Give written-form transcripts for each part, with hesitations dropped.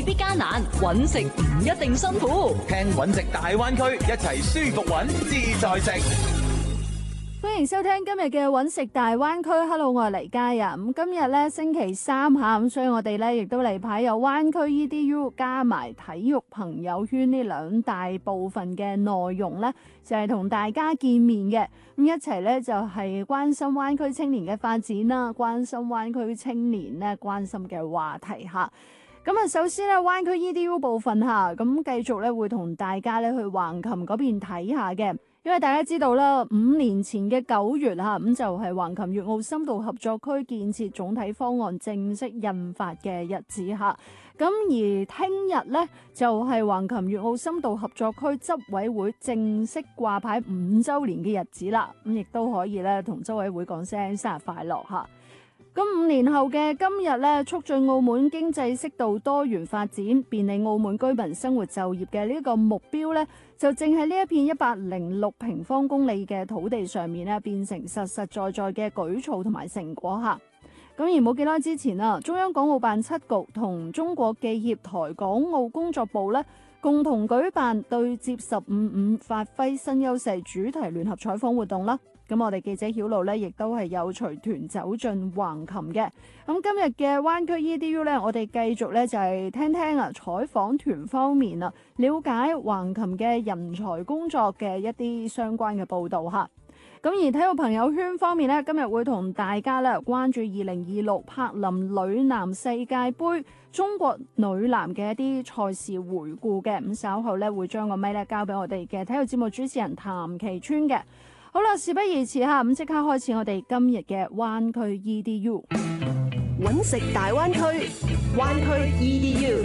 必艱難，揾食唔一定辛苦。 聽揾食大灣區，一齊舒服揾，自在食。 歡迎收聽今日嘅揾食大灣區。Hello， 我係黎嘉啊。咁今日咧星期三下，咁所以我哋咧亦都嚟排有灣區 EDU 加埋體育朋友圈呢兩大部分嘅內容咧，就係同大家見面嘅。咁一齊咧就係關心灣區青年嘅發展啦，關心灣區青年咧關心嘅話題吓。咁啊，首先咧灣區 EDU 部分吓，咁繼續咧會同大家咧去橫琴嗰邊睇下嘅。因為大家知道啦，5年前嘅9月吓，咁就係橫琴粵澳深度合作區建設總體方案正式印發嘅日子吓。咁而聽日呢，就係橫琴粵澳深度合作區執委會正式掛牌5週年嘅日子啦。咁亦都可以咧同執委會講聲生日快樂吓。咁5年後嘅今日咧，促進澳門經濟適度多元發展，便利澳門居民生活就業嘅呢個目標咧，就正喺呢一片106平方公里嘅土地上面咧，變成實實在在嘅舉措同埋成果嚇。咁而冇幾耐之前啊，中央港澳辦7局同中國記協台港澳工作部咧，共同舉辦對接15.5發揮新優勢主題聯合採訪活動啦。咁我哋記者曉露咧，亦都係有隨團走進橫琴嘅。咁今日嘅灣區 EDU 咧，我哋繼續咧就係聽聽啊採訪團方面啊，了解橫琴嘅人才工作嘅一啲相關嘅報導嚇。咁而體育朋友圈方面咧，今日會同大家咧關注2026柏林女籃世界盃中國女籃嘅一啲賽事回顧嘅。咁稍後咧會將個咪咧交俾我哋嘅體育節目主持人譚其川嘅。好啦，事不宜遲嚇，咁即刻開始我哋今日嘅灣區 EDU。 揾食大灣區，灣區 EDU。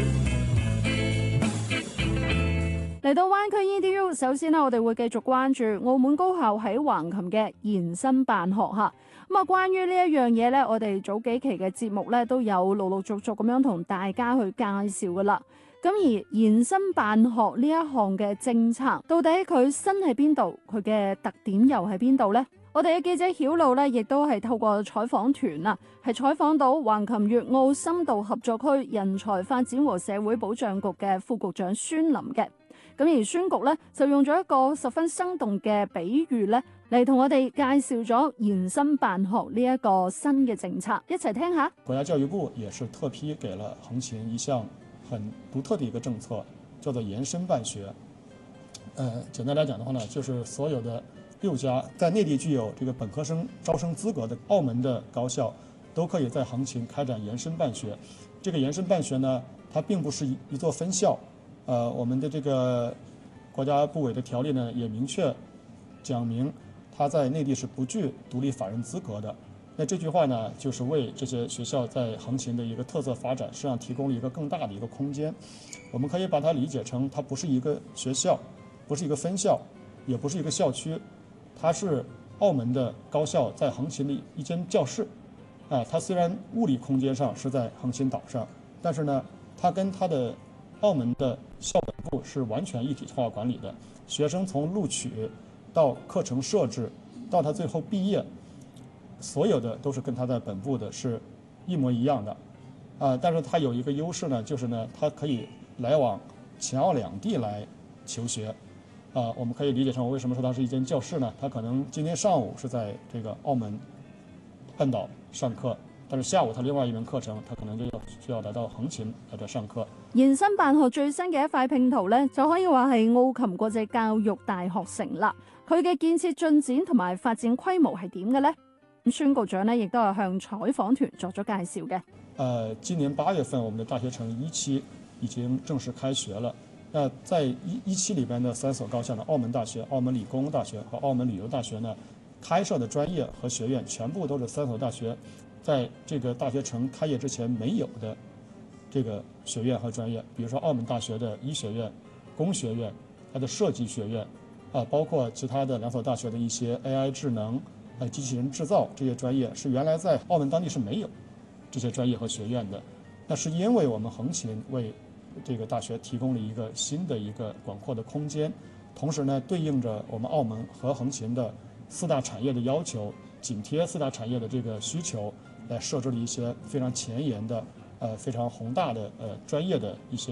嚟到灣區 EDU， 首先我哋會繼續關注澳門高校喺橫琴嘅延伸辦學嚇。咁啊，關於呢一樣嘢咧，我哋早幾期嘅節目咧都有陸續咁樣同大家去介紹噶啦。咁而延伸辦學呢一項嘅政策，到底佢新喺邊度？佢嘅特點又喺邊度呢？我哋嘅記者曉露咧，亦都係透過採訪團啊，係採訪到橫琴粵澳深度合作區人才發展和社會保障局嘅副局長孫林嘅。咁而孫局咧就用咗一個十分生動嘅比喻咧，嚟同我哋介紹咗延伸辦學呢一個新嘅政策，一齊聽下。 國家教育部也是特批給了橫琴一項很獨特的一個政策，叫做延伸辦學。簡單來講的話呢，就是所有的6家在內地具有這個本科生招生資格的澳門的高校，都可以在橫琴開展延伸辦學。這個延伸辦學呢，它並不是一座分校。我們的這個國家部委的條例呢，也明確講明，它在內地是不具獨立法人資格的。那這句話呢，就是為這些學校在橫琴的一個特色發展，實際上提供了一個更大的一個空間。我們可以把它理解成，它不是一個學校，不是一個分校，也不是一個校區，它是澳門的高校在橫琴的一間教室。它雖然物理空間上是在橫琴島上，但是呢，它跟它的澳門的校本部是完全一體化管理的。學生從錄取到課程設置，到他最後畢業，所有的都是跟他在本部的是一模一樣的。但是他有一個優勢呢，就是呢，他可以來往前澳兩地來求學。我們可以理解成，我為什麼說它是一間教室呢？他可能今天上午是在這個澳門半島上課，但是下午他另外一門課程，他可能就需要來到橫琴來這上課。 延伸辦學最新嘅一塊拼圖呢，就可以話係澳琴國際教育大學城啦。佢嘅建設進展同埋發展規模係點嘅呢？咁孫局長呢亦都係向採訪團作咗介紹嘅。 今年8月份，我們的大學城1期已經正式開學了。那在一期裏邊的3所高校呢，澳門大學、澳門理工大學和澳門旅遊大學呢，開設的專業和學院全部都是3所大學在這個大學城開業之前沒有的這個學院和專業，比如說澳門大學的醫學院、工學院、它的設計學院，包括其他的2所大學的一些 AI 智能、機器人製造這些專業，是原來在澳門當地是沒有這些專業和學院的。那是因為我們橫琴為這個大學提供了一個新的一個廣闊的空間，同時呢，對應着我們澳門和橫琴的4大產業的要求，緊貼4大產業的這個需求，來設置了一些非常前沿的、非常宏大的專業的一些